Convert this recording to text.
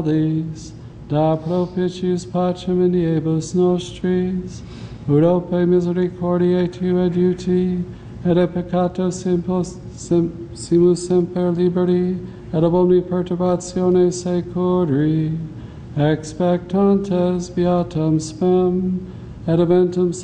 da propitius pacem iniebus nostris, urope misericordiae Tue adiuti, et a peccato simus semper liberi, et ab omni perturbatione securi, expectantes beatam spem, et eventum